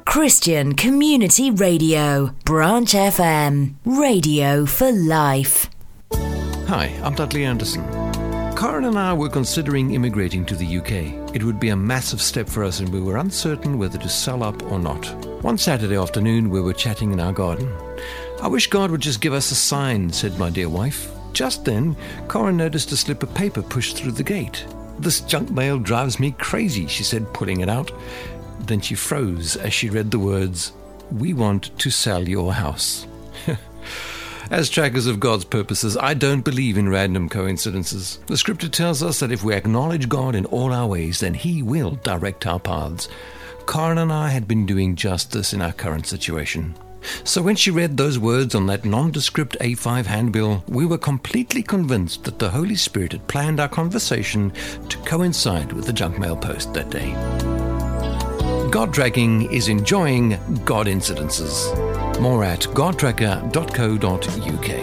Christian Community Radio, Branch FM, radio for life. Hi, I'm Dudley Anderson. Karen and I were considering immigrating to the UK. It would be a massive step for us and we were uncertain whether to sell up or not. One Saturday afternoon we were chatting in our garden. "I wish God would just give us a sign," said my dear wife. Just then, Karen noticed a slip of paper pushed through the gate. "This junk mail drives me crazy," she said, pulling it out. Then she froze as she read the words, "We want to sell your house." As trackers of God's purposes, I don't believe in random coincidences. The scripture tells us that if we acknowledge God in all our ways, then He will direct our paths. Karen and I had been doing just this in our current situation. So when she read those words on that nondescript A5 handbill, we were completely convinced that the Holy Spirit had planned our conversation to coincide with the junk mail post that day. God Tracking is enjoying God incidences. More at godtracker.co.uk.